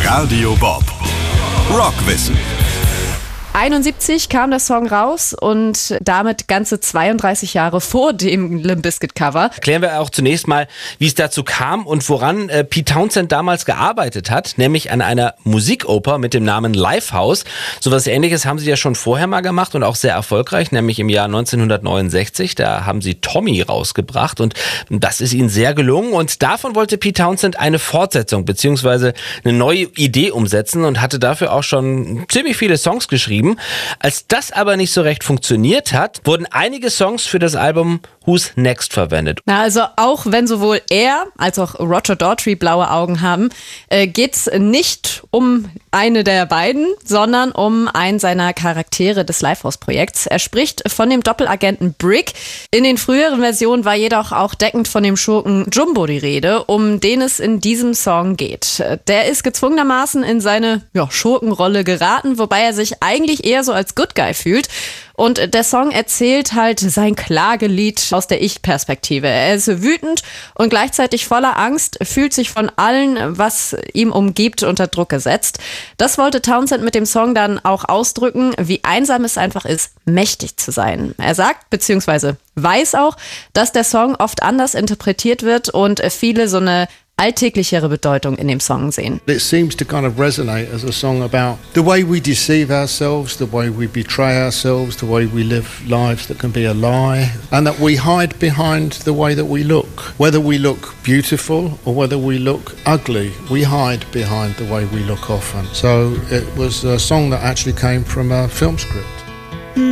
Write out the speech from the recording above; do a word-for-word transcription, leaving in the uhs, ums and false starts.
Radio Bob. Rockwissen. einundsiebzig kam der Song raus und damit ganze zweiunddreißig Jahre vor dem Limp Bizkit Cover. Klären wir auch zunächst mal, wie es dazu kam und woran äh, Pete Townshend damals gearbeitet hat, nämlich an einer Musikoper mit dem Namen Lifehouse. Sowas Ähnliches haben sie ja schon vorher mal gemacht und auch sehr erfolgreich, nämlich im Jahr neunzehnhundertneunundsechzig. Da haben sie Tommy rausgebracht und das ist ihnen sehr gelungen und davon wollte Pete Townshend eine Fortsetzung bzw. eine neue Idee umsetzen und hatte dafür auch schon ziemlich viele Songs geschrieben. Als das aber nicht so recht funktioniert hat, wurden einige Songs für das Album Who's Next verwendet. Na, also auch wenn sowohl er als auch Roger Daltrey blaue Augen haben, äh, geht's nicht um eine der beiden, sondern um einen seiner Charaktere des Lifehouse-Projekts. Er spricht von dem Doppelagenten Brick. In den früheren Versionen war jedoch auch deckend von dem Schurken Jumbo die Rede, um den es in diesem Song geht. Der ist gezwungenermaßen in seine ja, Schurkenrolle geraten, wobei er sich eigentlich eher so als Good Guy fühlt. Und der Song erzählt halt sein Klagelied aus der Ich-Perspektive. Er ist wütend und gleichzeitig voller Angst, fühlt sich von allen, was ihm umgibt, unter Druck gesetzt. Das wollte Townshend mit dem Song dann auch ausdrücken, wie einsam es einfach ist, mächtig zu sein. Er sagt, beziehungsweise weiß auch, dass der Song oft anders interpretiert wird und viele so eine alltäglichere Bedeutung in dem Song sehen. It seems to kind of resonate as a song about the way we deceive ourselves, the way we betray ourselves, the way we live lives that can be a lie, and that we hide behind the way that we look. Whether we look beautiful or whether we look ugly, we hide behind the way we look often. So it was a song that actually came from a film script.